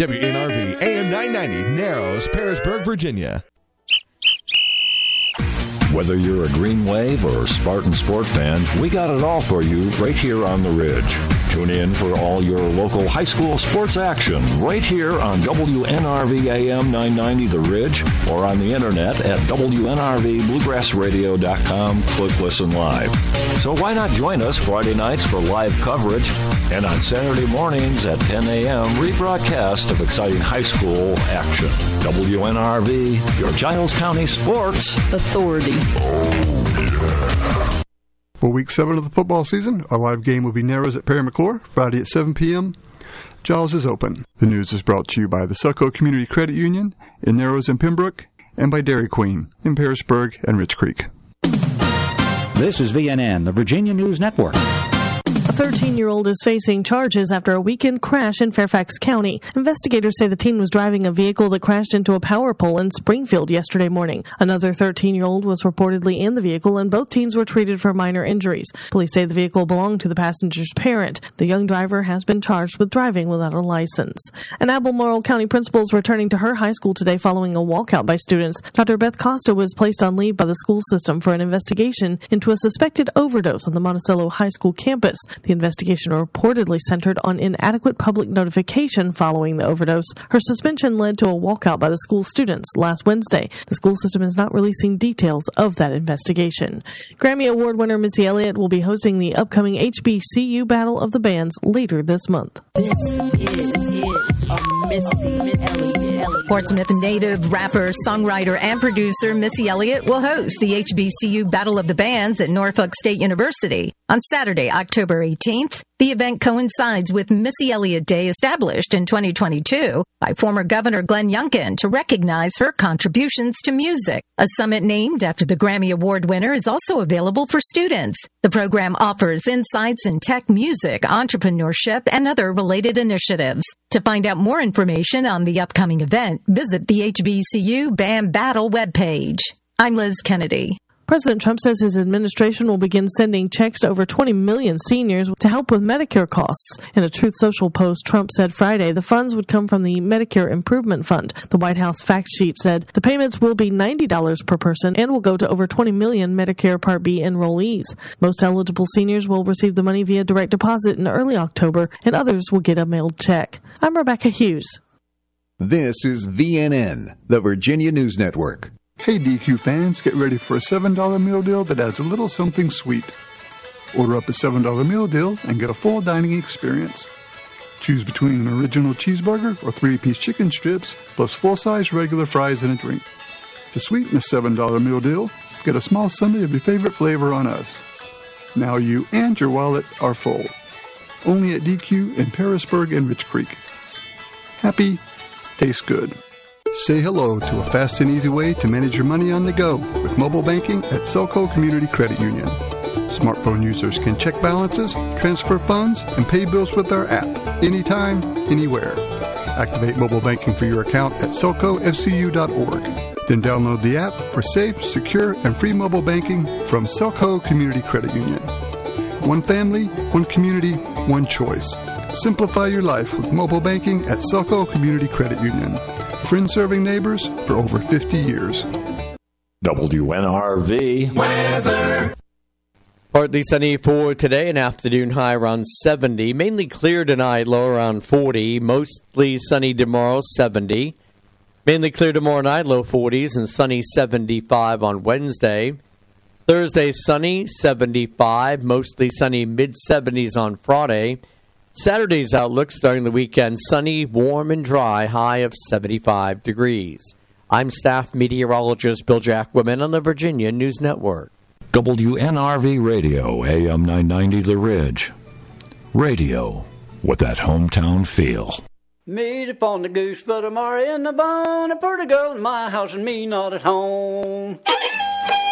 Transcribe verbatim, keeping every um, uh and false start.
W N R V A M nine ninety, Narrows, Parisburg, Virginia. Whether you're a Green Wave or Spartan Sport fan, we got it all for you right here on the Ridge. Tune in for all your local high school sports action right here on W N R V A M nine ninety The Ridge or on the internet at W N R V bluegrass radio dot com. Click Listen Live. So why not join us Friday nights for live coverage and on Saturday mornings at ten a.m. rebroadcast of exciting high school action. W N R V, your Giles County Sports Authority. Oh, yeah. For week seven of the football season, our live game will be Narrows at Perry McClure, Friday at seven p.m. Giles is open. The news is brought to you by the Selco Community Credit Union in Narrows and Pembroke, and by Dairy Queen in Parisburg and Rich Creek. This is V N N, the Virginia News Network. A thirteen-year-old is facing charges after a weekend crash in Fairfax County. Investigators say the teen was driving a vehicle that crashed into a power pole in Springfield yesterday morning. Another thirteen-year-old was reportedly in the vehicle, and both teens were treated for minor injuries. Police say the vehicle belonged to the passenger's parent. The young driver has been charged with driving without a license. An Albemarle County principal is returning to her high school today following a walkout by students. Doctor Beth Costa was placed on leave by the school system for an investigation into a suspected overdose on the Monticello High School campus. The investigation reportedly centered on inadequate public notification following the overdose. Her suspension led to a walkout by the school students last Wednesday. The school system is not releasing details of that investigation. Grammy Award winner Missy Elliott will be hosting the upcoming H B C U Battle of the Bands later this month. This is a Missy Elliott. Portsmouth native rapper, songwriter, and producer Missy Elliott will host the H B C U Battle of the Bands at Norfolk State University on Saturday, October eighteenth. The event coincides with Missy Elliott Day, established in twenty twenty-two by former Governor Glenn Youngkin to recognize her contributions to music. A summit named after the Grammy Award winner is also available for students. The program offers insights in tech, music, entrepreneurship, and other related initiatives. To find out more information on the upcoming event, visit the H B C U Band Battle webpage. I'm Liz Kennedy. President Trump says his administration will begin sending checks to over twenty million seniors to help with Medicare costs. In a Truth Social post, Trump said Friday the funds would come from the Medicare Improvement Fund. The White House fact sheet said the payments will be ninety dollars per person and will go to over twenty million Medicare Part B enrollees. Most eligible seniors will receive the money via direct deposit in early October, and others will get a mailed check. I'm Rebecca Hughes. This is V N N, the Virginia News Network. Hey D Q fans, get ready for a seven dollar meal deal that adds a little something sweet. Order up a seven dollar meal deal and get a full dining experience. Choose between an original cheeseburger or three-piece chicken strips, plus full-size regular fries and a drink. To sweeten the seven dollar meal deal, get a small sundae of your favorite flavor on us. Now you and your wallet are full. Only at D Q in Parisburg and Rich Creek. Happy, tastes good. Say hello to a fast and easy way to manage your money on the go with mobile banking at Selco Community Credit Union. Smartphone users can check balances, transfer funds, and pay bills with our app anytime, anywhere. Activate mobile banking for your account at selco f c u dot org. Then download the app for safe, secure, and free mobile banking from Selco Community Credit Union. One family, one community, one choice. Simplify your life with mobile banking at Selco Community Credit Union. Friends serving neighbors for over fifty years. W N R V weather. Partly sunny for today, an afternoon high around seventy. Mainly clear tonight, low around forty. Mostly sunny tomorrow, seventy. Mainly clear tomorrow night, low forties, and sunny seventy-five on Wednesday. Thursday, sunny, seventy-five. Mostly sunny, mid-seventies on Friday. Saturday's outlook starting the weekend, sunny, warm, and dry, high of seventy-five degrees. I'm staff meteorologist Bill Jackwoman on the Virginia News Network. W N R V Radio, A M nine ninety The Ridge. Radio with that hometown feel. Meat upon the goose, but I'm already in the bone. I put a girl in my house and me not at home.